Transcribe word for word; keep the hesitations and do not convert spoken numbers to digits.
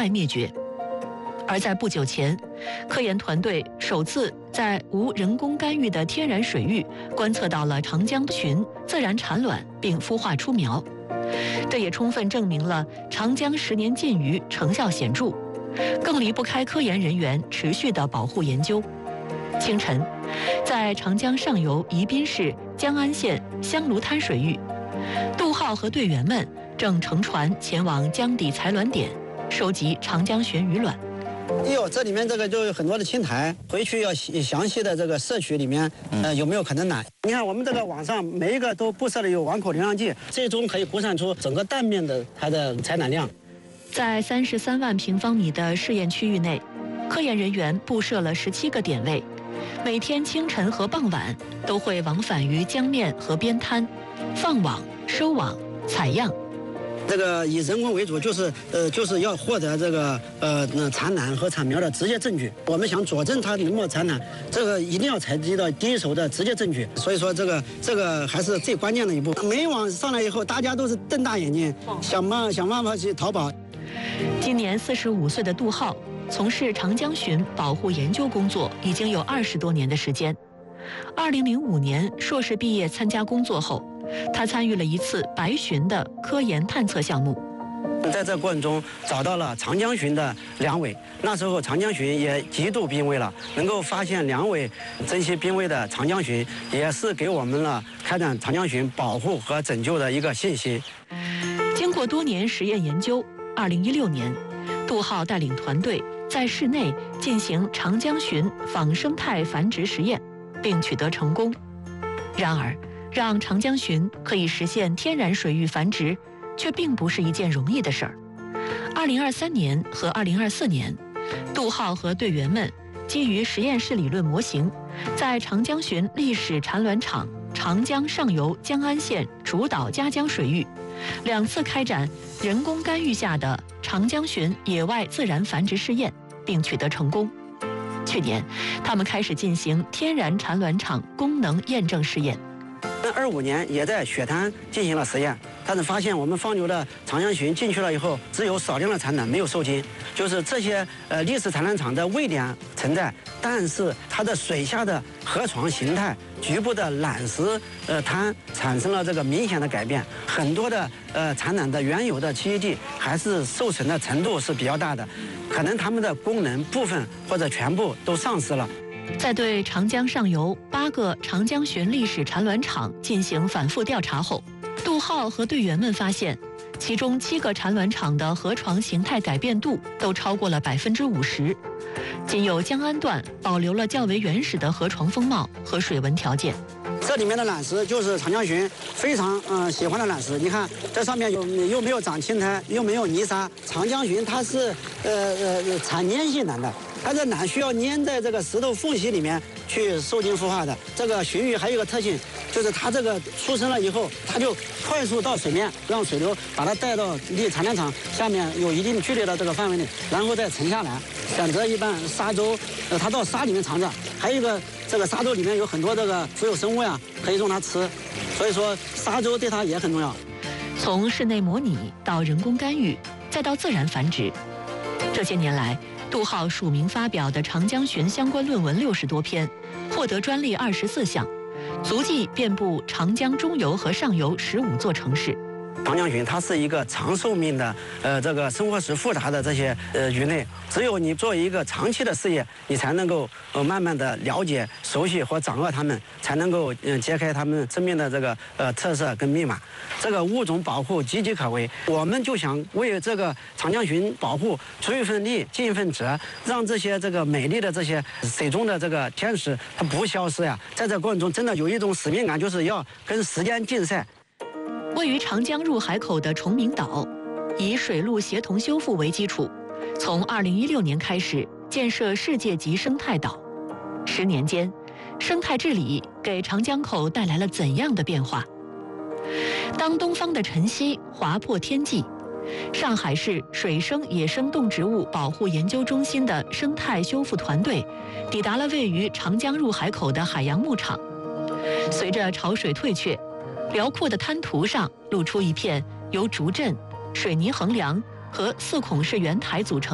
外灭绝。而在不久前，科研团队首次在无人工干预的天然水域观测到了长江鲟自然产卵并孵化出苗，这也充分证明了长江十年禁渔成效显著，更离不开科研人员持续的保护研究。清晨，在长江上游宜宾市江安县香炉滩水域，杜浩和队员们正乘船前往江底采卵点，收集长江鲟鱼卵。 哎呦，这里面这个就有很多的青苔，回去要详细的这个摄取里面，呃，有没有可能奶？你看我们这个网上每一个都布设了有网口流量计，最终可以估算出整个蛋面的它的采奶量。 在三十三万平方米的试验区域内，科研人员布设了十七个点位，每天清晨和傍晚都会往返于江面和边滩，放网、收网、采样。 这个以人工为主，就是呃，就是要获得这个呃产卵和产苗的直接证据。我们想佐证它能否产卵，这个一定要采集到第一手的直接证据。所以说，这个这个还是最关键的一步。每网上来以后，大家都是瞪大眼睛，想办想办法去逃跑。 今年四十五岁的杜浩从事长江鲟保护研究工作已经有二十多年的时间。二零零五年硕士毕业参加工作后，他参与了一次白鲟的科研探测项目。 在这过程中找到了长江鲟的两尾，那时候长江鲟也极度濒危了，能够发现两尾珍稀濒危的长江鲟，也是给我们了开展长江鲟保护和拯救的一个信息。 经过多年实验研究，二零一六年，杜浩带领团队在室内进行长江鲟仿生态繁殖实验，并取得成功。然而，让长江鲟可以实现天然水域繁殖，却并不是一件容易的事儿。二零二三年和二零二四年，杜浩和队员们基于实验室理论模型，在长江鲟历史产卵场长江上游江安县主岛嘉江水域，两次开展人工干预下的长江鲟野外自然繁殖试验，并取得成功。去年，他们开始进行天然产卵场功能验证试验。 二五年也在雪滩进行了实验，但是发现我们放流的长江鲟进去了以后，只有少量的产卵，没有受精。就是这些呃历史产卵场的位点存在，但是它的水下的河床形态、局部的卵石呃滩产生了这个明显的改变，很多的呃产卵的原有的栖息地还是受损的程度是比较大的，可能它们的功能部分或者全部都丧失了。 在对长江上游八个长江鲟历史产卵场进行反复调查后，杜浩和队员们发现，其中七个产卵场的河床形态改变度都超过了百分之五十，仅有江安段保留了较为原始的河床风貌和水文条件。 这里面的卵石就是长江鲟非常嗯、呃、喜欢的卵石。你看这上面有又没有长青苔，又没有泥沙。长江鲟它是呃呃产粘性卵的，它的卵需要粘在这个石头缝隙里面去受精孵化的。这个鲟鱼还有一个特性，就是它这个出生了以后，它就快速到水面，让水流把它带到离产卵场下面有一定距离的这个范围内，然后再沉下来。选择一般沙洲，呃，它到沙里面藏着。还有一个，这个沙洲里面有很多这个浮有生物呀，可以供它吃。所以说，沙洲对它也很重要。 从室内模拟到人工干预，再到自然繁殖，这些年来，杜浩署名发表的长江鲟相关论文六十多篇，获得专利二十四项，足迹遍布长江中游和上游十五座城市。 长江鲟它是一个长寿命的，呃，这个生活史复杂的这些呃鱼类，只有你做一个长期的事业，你才能够呃慢慢的了解、熟悉和掌握它们，才能够嗯、呃、揭开它们生命的这个呃特色跟密码。这个物种保护岌岌可危，我们就想为这个长江鲟保护出一份力、尽一份责，让这些这个美丽的这些水中的这个天使它不消失呀。在这过程中，真的有一种使命感，就是要跟时间竞赛。 位于长江入海口的崇明岛，以水陆协同修复为基础，从二零一六年开始建设世界级生态岛。十年间，生态治理给长江口带来了怎样的变化？当东方的晨曦划破天际，上海市水生野生动植物保护研究中心的生态修复团队抵达了位于长江入海口的海洋牧场。随着潮水退却，辽阔的滩涂上露出一片由竹阵、水泥横梁和四孔式圆台组成